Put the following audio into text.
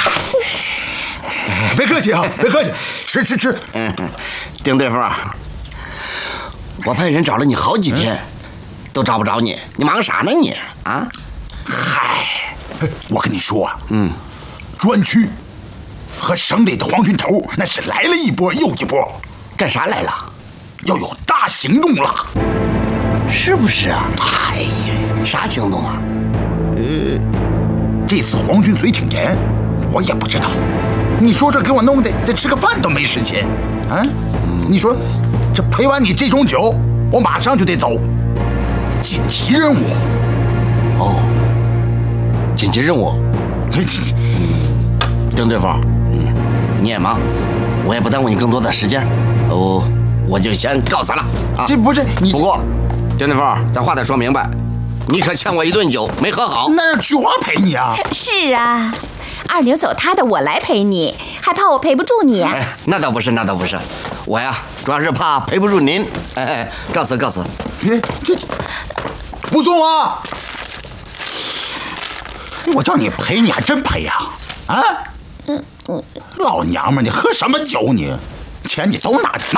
别客气啊，别客气，吃。 丁对付，我派人找了你好几天，都找不着你，你忙啥呢你啊？ 嗨，我跟你说啊，专区和省里的黄军头那是来了一波又一波， 干啥来了？ 要有大行动了， 是不是啊？ 哎呀， 啥行动啊？ 这次皇军嘴挺严，我也不知道。你说这给我弄的，这吃个饭都没时间啊！你说这陪完你这种酒，我马上就得走，紧急任务。 哦，紧急任务。丁对付，你也忙，我也不耽误你更多的时间，我就先告辞了啊。 这不是你， 不过丁对付，咱话得说明白，你可欠我一顿酒，没喝好。 那让菊花陪你啊？ 是啊，二牛走他的，我来陪你，还怕我陪不住你呀？ 哎，那倒不是，我呀，主要是怕陪不住您。告辞。 这不送啊！我叫你陪，你还真陪呀？啊？老娘们，你喝什么酒你？钱你都拿着。